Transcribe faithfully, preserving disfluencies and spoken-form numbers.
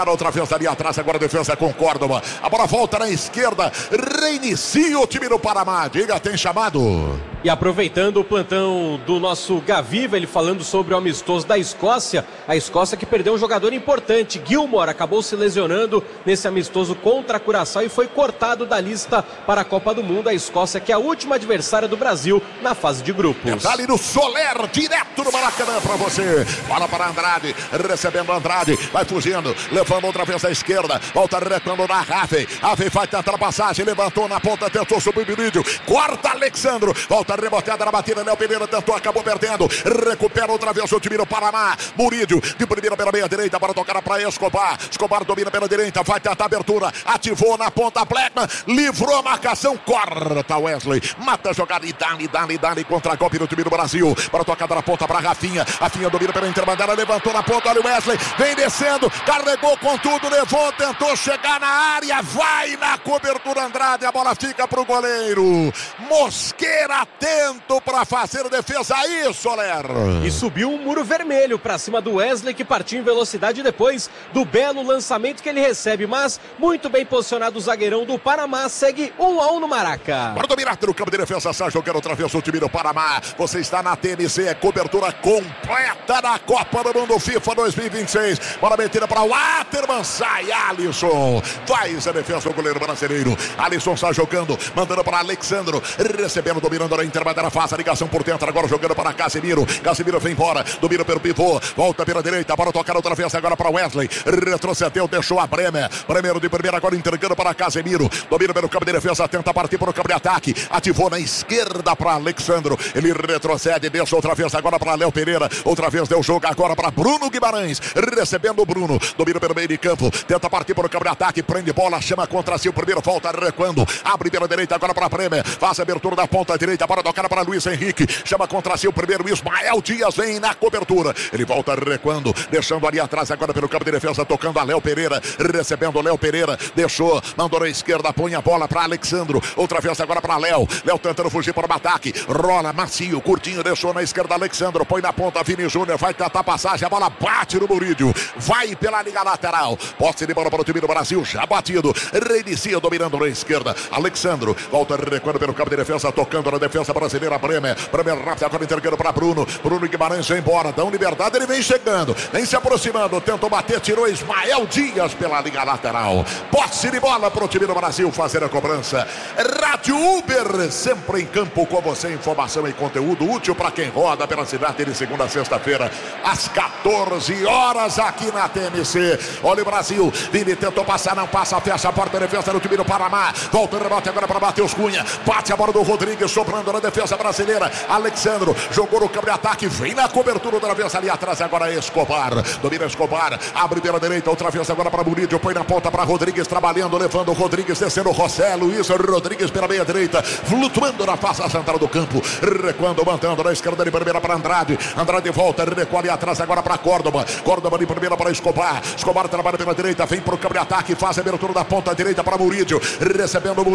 Outra vez ali atrás, agora a defesa com Córdoba. A bola volta na esquerda, reinicia o time do Paraná. Diga, tem chamado. E aproveitando o plantão do nosso Gaviva, ele falando sobre o amistoso da Escócia, a Escócia que perdeu um jogador importante, Gilmore, acabou se lesionando nesse amistoso contra a Curaçao e foi cortado da lista para a Copa do Mundo. A Escócia que é a última adversária do Brasil na fase de grupos. Tá ali no Soler, direto no Maracanã para você. Bola para Andrade, recebendo Andrade, vai fugindo, levando outra vez à esquerda, volta recuando na Rafe. Rafe vai tentar a passagem, levantou na ponta, tentou subir o Birídio, corta Alexandro, volta reboteada na batida, Léo Pereira tentou, acabou perdendo, recupera outra vez o time do Paraná. Murídio de primeira pela meia direita para tocar para Escobar. Escobar domina pela direita, vai tentar a abertura, ativou na ponta Blackman, livrou a marcação, corta Wesley, mata a jogada e dá-lhe, dá-lhe, dá-lhe contra golpe no time do Brasil, para tocada na ponta para Rafinha. Rafinha domina pela intermediária, levantou na ponta, olha o Wesley, vem descendo, carregou com tudo, levou, tentou chegar na área, vai na cobertura Andrade, a bola fica pro goleiro. Mosqueira atento para fazer a defesa aí, Soler. E subiu um muro vermelho para cima do Wesley, que partiu em velocidade depois do belo lançamento que ele recebe, mas muito bem posicionado o zagueirão do Panamá, segue um a um no Maraca. Para dominar no campo de defesa, sai jogando outra vez o time do Panamá. Você está na T N C, é cobertura completa da Copa do Mundo FIFA dois mil e vinte e seis. Bola metida para o Waterman, sai Alisson, faz a defesa do goleiro brasileiro. Alisson sai jogando, mandando para Alexandro, recebendo, dominando a intermediária, faz a ligação por dentro, agora jogando para Casemiro. Casemiro vem embora, domina pelo pivô, volta pela direita, para tocar outra vez agora para Wesley, retrocedeu, deixou a Bremer, Bremer de primeira agora entregando para Casemiro, domina pelo campo de defesa, tenta partir para o campo de ataque, ativou na esquerda para Alexandro, ele retrocede, deixa outra vez agora para Léo Pereira, outra vez deu jogo agora para Bruno Guimarães, recebendo o Bruno, domina pelo meio de campo, tenta partir para o campo de ataque, prende bola, chama contra si, o primeiro volta recuando, abre pela direita agora para Bremer, faz a abertura da ponta direita para tocar para Luiz Henrique, chama contra si o primeiro, Ismael Dias vem na cobertura, ele volta recuando, deixando ali atrás agora pelo campo de defesa, tocando a Léo Pereira, recebendo o Léo Pereira, deixou, mandou na esquerda, põe a bola para Alexandro, outra vez agora para Léo, Léo tentando fugir para o ataque, rola macio, curtinho, deixou na esquerda Alexandro, põe na ponta Vini Júnior, vai tentar passagem, a bola bate no Murídio, vai pela liga lateral, posse de bola para o time do Brasil, já batido, reinicia dominando na esquerda, Alexandro, volta recuando pelo campo de defesa, tocando na defesa brasileira, Bremer, Bremer rápido, agora entregando para Bruno, Bruno Guimarães vai embora, dão liberdade, ele vem chegando, vem se aproximando, tentou bater, tirou Ismael Dias pela liga lateral, posse de bola para o time do Brasil fazer a cobrança. Rádio Uber, sempre em campo com você, informação e conteúdo útil para quem roda pela cidade de segunda a sexta-feira, às quatorze horas aqui na T M C. Olha o Brasil, Vini tentou passar, não passa, fecha a porta, defesa do time do Paraná, volta o rebote agora para Matheus Cunha, bate a bola do Rodrigues, sobrando na defesa brasileira, Alexandro, jogou no campo de ataque, vem na cobertura outra vez ali atrás, agora Escobar, domina Escobar, abre pela direita, outra vez agora para Murídio, põe na ponta para Rodrigues, trabalhando, levando o Rodrigues, descendo o José Luiz Rodrigues pela meia direita, flutuando na face central do campo, recuando, mantendo na esquerda de primeira para Andrade, Andrade volta, recua ali atrás agora para Córdoba, Córdoba de primeira para Escobar, Escobar trabalha pela direita, vem para o campo de ataque, faz a abertura da ponta direita para Murídio, recebendo o